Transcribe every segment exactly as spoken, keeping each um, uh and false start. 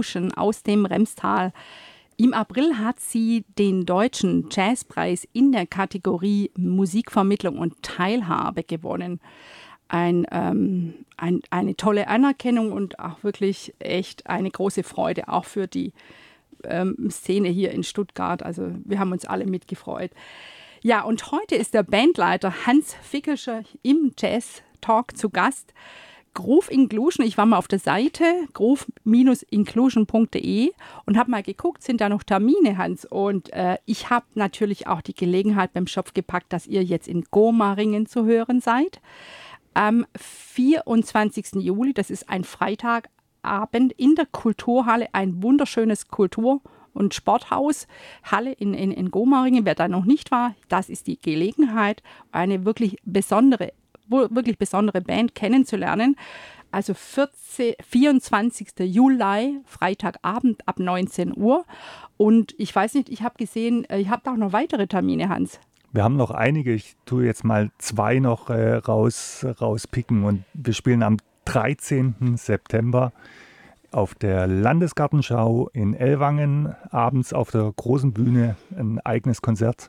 aus dem Remstal. Im April hat sie den Deutschen Jazzpreis in der Kategorie Musikvermittlung und Teilhabe gewonnen. Ein, ähm, ein, eine tolle Anerkennung und auch wirklich echt eine große Freude, auch für die ähm, Szene hier in Stuttgart. Also wir haben uns alle mitgefreut. Ja, und heute ist der Bandleiter Hans Fickerscher im Jazz Talk zu Gast. Groove Inclusion, ich war mal auf der Seite groove inclusion punkt de und habe mal geguckt, sind da noch Termine, Hans? Und äh, ich habe natürlich auch die Gelegenheit beim Schopf gepackt, dass ihr jetzt in Gomaringen zu hören seid. Am vierundzwanzigsten Juli, das ist ein Freitagabend, in der Kulturhalle, ein wunderschönes Kultur- und Sporthaus, Halle in, in, in Gomaringen. Wer da noch nicht war, das ist die Gelegenheit, eine wirklich besondere wirklich besondere Band kennenzulernen. Also vierundzwanzigsten Juli, Freitagabend ab neunzehn Uhr. Und ich weiß nicht, ich habe gesehen, ihr habt auch noch weitere Termine, Hans. Wir haben noch einige. Ich tue jetzt mal zwei noch äh, raus, rauspicken. Und wir spielen am dreizehnten September auf der Landesgartenschau in Ellwangen, abends auf der großen Bühne ein eigenes Konzert.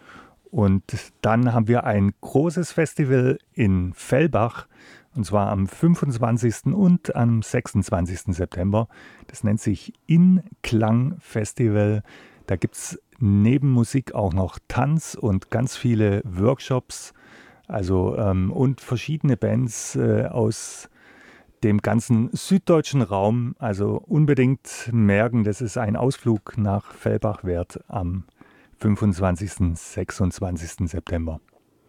Und dann haben wir ein großes Festival in Fellbach, und zwar am fünfundzwanzigsten und am sechsundzwanzigsten September. Das nennt sich In-Klang Festival. Da gibt es neben Musik auch noch Tanz und ganz viele Workshops, also ähm, und verschiedene Bands äh, aus dem ganzen süddeutschen Raum. Also unbedingt merken, das ist ein Ausflug nach Fellbach wert am fünfundzwanzigsten und sechsundzwanzigsten September.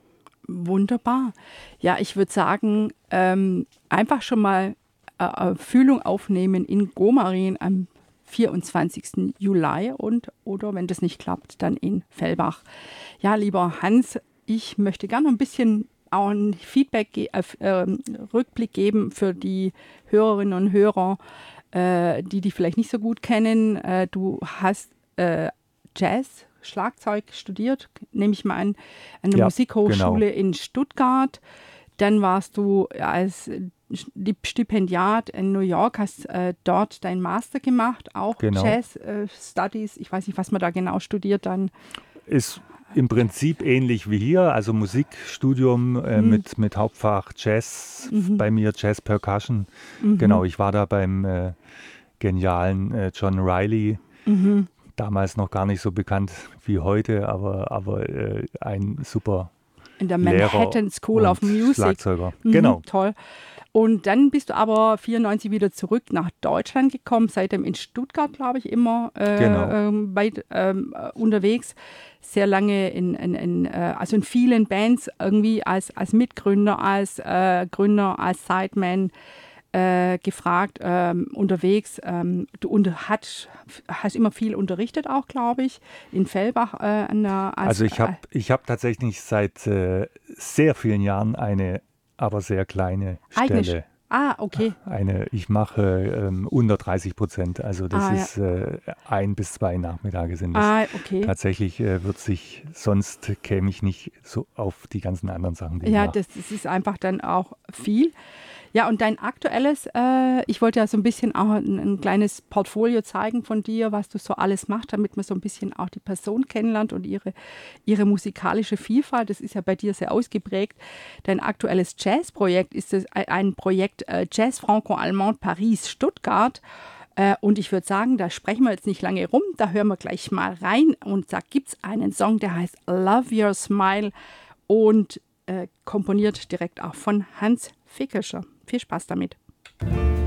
Wunderbar. Ja, ich würde sagen, ähm, einfach schon mal äh, Fühlung aufnehmen in Gomaringen am vierundzwanzigsten Juli und oder wenn das nicht klappt, dann in Fellbach. Ja, lieber Hans, ich möchte gerne ein bisschen auch ein Feedback, ge- äh, Rückblick geben für die Hörerinnen und Hörer, äh, die die vielleicht nicht so gut kennen. Äh, du hast äh, Jazz Schlagzeug studiert, nehme ich mal an, an der Ja, Musikhochschule genau. in Stuttgart. Dann warst du als Stipendiat in New York, hast äh, dort deinen Master gemacht, auch Genau. Jazz äh, Studies. Ich weiß nicht, was man da genau studiert dann. Ist im Prinzip ähnlich wie hier, also Musikstudium äh, Mhm. mit, mit Hauptfach Jazz, Mhm. bei mir Jazz Percussion. Mhm. Genau, ich war da beim äh, genialen äh, John Riley, Mhm. damals noch gar nicht so bekannt wie heute, aber, aber äh, ein super In der Lehrer Manhattan School und of Music. Schlagzeuger. Mhm, Genau. toll. Und dann bist du aber vierundneunzig wieder zurück nach Deutschland gekommen, seitdem in Stuttgart, glaube ich, immer äh, Genau. ähm, weit, ähm, äh, unterwegs. Sehr lange in, in, in, äh, also in vielen Bands irgendwie als, als Mitgründer, als äh, Gründer, als Sideman äh, gefragt, ähm, unterwegs. Ähm, du unter, hat, hast immer viel unterrichtet auch, glaube ich, in Fellbach. Äh, an der, als, Also ich habe ich hab tatsächlich seit äh, sehr vielen Jahren eine, aber sehr kleine Eigene Stelle. Sch- Ah, okay. Eine, ich mache ähm, unter dreißig Prozent, also das Ah, ja. ist äh, ein bis zwei Nachmittage sind das. Ah, okay. Tatsächlich äh, wird sich, sonst käme ich nicht so auf die ganzen anderen Sachen, die Ja, ich mache. das, das ist einfach dann auch viel. Ja, und dein aktuelles, äh, ich wollte ja so ein bisschen auch ein, ein kleines Portfolio zeigen von dir, was du so alles machst, damit man so ein bisschen auch die Person kennenlernt und ihre, ihre musikalische Vielfalt. Das ist ja bei dir sehr ausgeprägt. Dein aktuelles Jazzprojekt ist das, ein Projekt äh, Jazz Franco-Allemand Paris-Stuttgart. Äh, und ich würde sagen, da sprechen wir jetzt nicht lange rum, da hören wir gleich mal rein. Und da gibt es einen Song, der heißt Love Your Smile und äh, komponiert direkt auch von Hans Fickerscher. Viel Spaß damit.